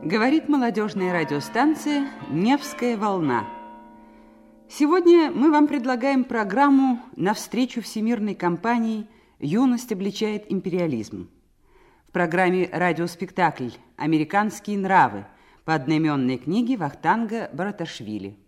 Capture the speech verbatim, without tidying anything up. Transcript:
Говорит молодежная радиостанция «Невская волна». Сегодня мы вам предлагаем программу «Навстречу всемирной кампании «Юность обличает империализм». В программе радиоспектакль «Американские нравы» по одноименной книге Вахтанга Бараташвили.